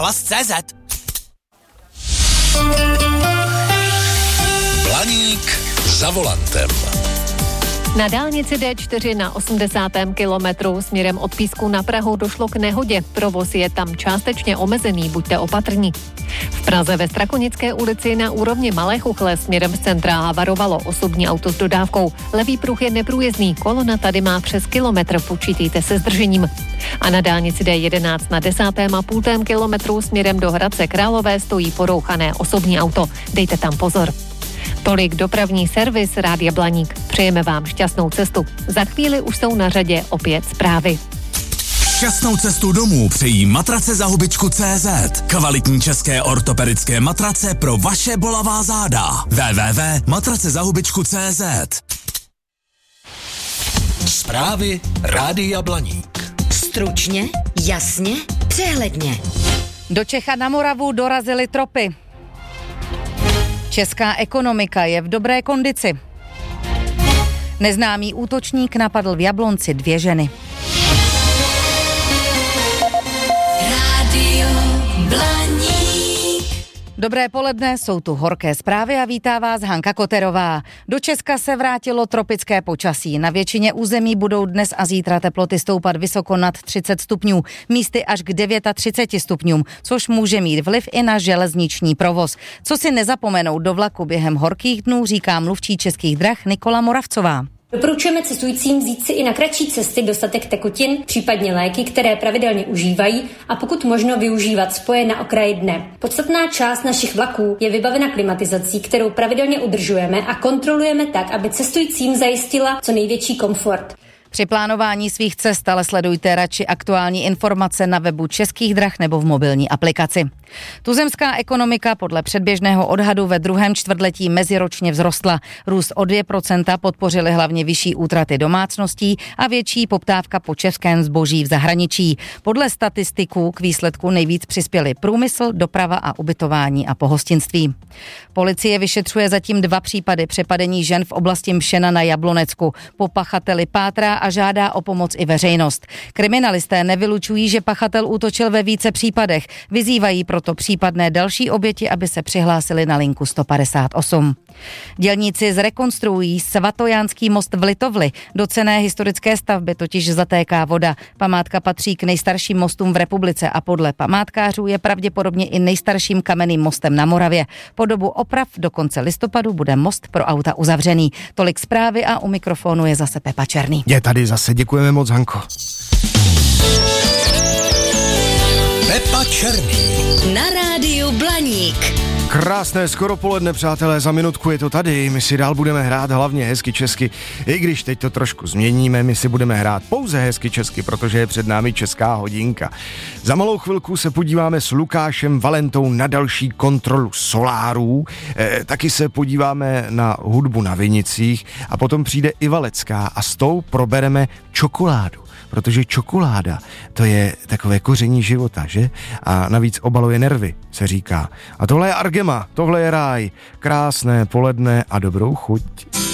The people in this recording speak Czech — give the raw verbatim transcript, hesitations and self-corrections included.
Hlas tečka cé zet. Blaník za volantem. Na dálnici D čtyři na osmdesátém kilometru směrem od Písku na Prahu došlo k nehodě. Provoz je tam částečně omezený, buďte opatrní. V Praze ve Strakonické ulici na úrovni Malé Chuchle směrem z centra havarovalo osobní auto s dodávkou. Levý pruh je neprůjezdný, kolona tady má přes kilometr, počítejte se zdržením. A na dálnici D jedenáct na desátém a půltém kilometru směrem do Hradce Králové stojí porouchané osobní auto. Dejte tam pozor. Tolik dopravní servis Rádia Blaník. Přejeme vám šťastnou cestu. Za chvíli už jsou na řadě opět zprávy. Šťastnou cestu domů přejí matrace za hubičku tečka cé zet. Kvalitní české ortopedické matrace pro vaše bolavá záda. w w w tečka matrace za hubičku tečka cé zet. Zprávy Rádia Blaník. Stručně, jasně, přehledně. Do Čech a na Moravu dorazily tropy. Česká ekonomika je v dobré kondici. Neznámý útočník napadl v Jablonci dvě ženy. Rádio Blaník. Dobré poledne, jsou tu horké zprávy a vítá vás Hanka Koterová. Do Česka se vrátilo tropické počasí. Na většině území budou dnes a zítra teploty stoupat vysoko nad třicet stupňů, místy až k třiceti devíti stupňům, což může mít vliv i na železniční provoz. Co si nezapomenou do vlaku během horkých dnů, říká mluvčí Českých drah Nikola Moravcová. Doporučujeme cestujícím vzít si i na kratší cesty dostatek tekutin, případně léky, které pravidelně užívají, a pokud možno využívat spoje na okraji dne. Podstatná část našich vlaků je vybavena klimatizací, kterou pravidelně udržujeme a kontrolujeme tak, aby cestujícím zajistila co největší komfort. Při plánování svých cest ale sledujte radši aktuální informace na webu Českých drah nebo v mobilní aplikaci. Tuzemská ekonomika podle předběžného odhadu ve druhém čtvrtletí meziročně vzrostla. Růst o dvě procenta podpořily hlavně vyšší útraty domácností a větší poptávka po českém zboží v zahraničí. Podle statistiků k výsledku nejvíc přispěly průmysl, doprava a ubytování a pohostinství. Policie vyšetřuje zatím dva případy přepadení žen v oblasti Mšena na Jablonecku. Po pachateli pátrá a žádá o pomoc i veřejnost. Kriminalisté nevylučují, že pachatel útočil ve více případech. Vyzývají proto případné další oběti, aby se přihlásili na linku sto padesát osm. Dělníci zrekonstruují Svatojánský most v Litovli. Do cenné historické stavby totiž zatéká voda. Památka patří k nejstarším mostům v republice a podle památkářů je pravděpodobně i nejstarším kamenným mostem na Moravě. Po dobu oprav do konce listopadu bude most pro auta uzavřený. Tolik zprávy a u mikrofonu je zase Pepa Černý. Je tady zase, děkujeme moc, Hanko. Pepa Černý. Na rádiu Blaník. Krásné skoro poledne, přátelé, za minutku je to tady, my si dál budeme hrát hlavně hezky česky, i když teď to trošku změníme, my si budeme hrát pouze hezky česky, protože je před námi česká hodinka. Za malou chvilku se podíváme s Lukášem Valentou na další kontrolu solárů, e, taky se podíváme na hudbu na vinicích a potom přijde Iva Lecká a s tou probereme čokoládu. Protože čokoláda, to je takové koření života, že? A navíc obaluje nervy, se říká. A tohle je Argema, tohle je ráj. Krásné poledne a dobrou chuť.